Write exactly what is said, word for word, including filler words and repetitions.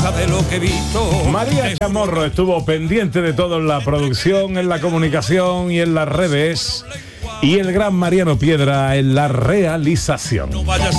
de lo que he visto. María Chamorro estuvo pendiente de todo en la producción, en la comunicación y en las redes. Y el gran Mariano Piedra en la realización. No vayas